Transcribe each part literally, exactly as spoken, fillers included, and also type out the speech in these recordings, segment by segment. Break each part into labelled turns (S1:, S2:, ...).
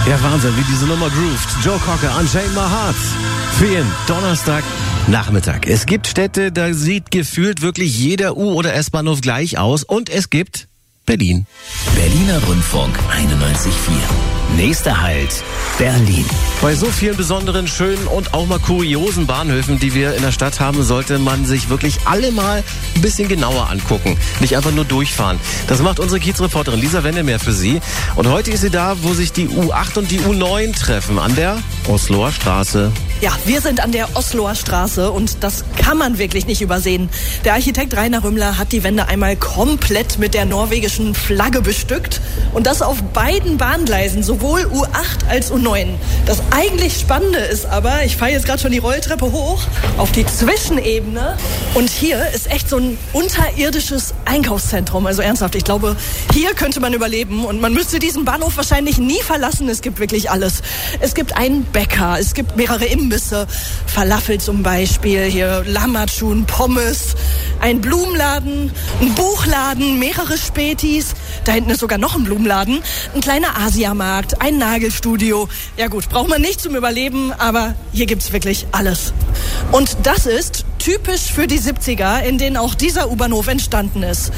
S1: Ja, Wahnsinn, wie diese Nummer groovt. Joe Cocker, Unchained My Heart. Für jeden Donnerstag Nachmittag. Es gibt Städte, da sieht gefühlt wirklich jeder U- oder S-Bahnhof gleich aus. Und es gibt Berlin.
S2: Berliner Rundfunk einundneunzig Komma vier. Nächster Halt, Berlin.
S1: Bei so vielen besonderen, schönen und auch mal kuriosen Bahnhöfen, die wir in der Stadt haben, sollte man sich wirklich alle mal ein bisschen genauer angucken. Nicht einfach nur durchfahren. Das macht unsere Kiezreporterin Lisa Wendelmeer für Sie. Und heute ist sie da, wo sich die U acht und die U neun treffen, an der Osloer Straße.
S3: Ja, wir sind an der Osloer Straße und das kann man wirklich nicht übersehen. Der Architekt Rainer Rümmler hat die Wände einmal komplett mit der norwegischen Flagge bestückt und das auf beiden Bahngleisen, sowohl U acht als U neun. Das eigentlich Spannende ist aber, ich fahre jetzt gerade schon die Rolltreppe hoch auf die Zwischenebene und hier ist echt so ein unterirdisches Einkaufszentrum. Also ernsthaft, ich glaube, hier könnte man überleben und man müsste diesen Bahnhof wahrscheinlich nie verlassen. Es gibt wirklich alles. Es gibt einen Bäcker, es gibt mehrere Imbisse, Falafel zum Beispiel, hier Lammatschun, Pommes, ein Blumenladen, ein Buchladen, mehrere Spätis, da hinten ist sogar noch ein Blumenladen, ein kleiner Asiamarkt, ein Nagelstudio. Ja gut, braucht man nicht zum Überleben, aber hier gibt's wirklich alles. Und das ist typisch für die siebziger, in denen auch dieser U-Bahnhof entstanden ist.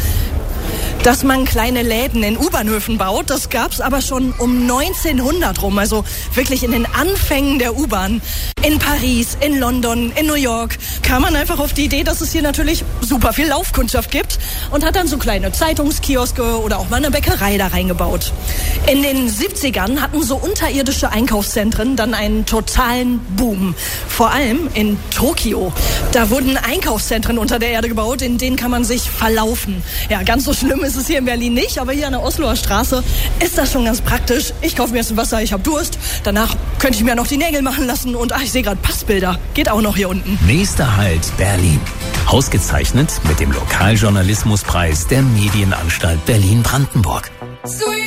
S3: Dass man kleine Läden in U-Bahnhöfen baut, das gab's aber schon um neunzehnhundert rum, also wirklich in den Anfängen der U-Bahn. In Paris, in London, in New York kam man einfach auf die Idee, dass es hier natürlich super viel Laufkundschaft gibt und hat dann so kleine Zeitungskioske oder auch mal eine Bäckerei da reingebaut. In den siebzigern hatten so unterirdische Einkaufszentren dann einen totalen Boom. Vor allem in Tokio. Da wurden Einkaufszentren unter der Erde gebaut, in denen kann man sich verlaufen. Ja, ganz so schlimm ist es hier in Berlin nicht, aber hier an der Osloer Straße ist das schon ganz praktisch. Ich kaufe mir jetzt ein Wasser, ich habe Durst. Danach könnte ich mir noch die Nägel machen lassen und ach, ich sehe gerade Passbilder. Geht auch noch hier unten.
S2: Nächster Halt, Berlin. Ausgezeichnet mit dem Lokaljournalismuspreis der Medienanstalt Berlin-Brandenburg.
S4: Sweet.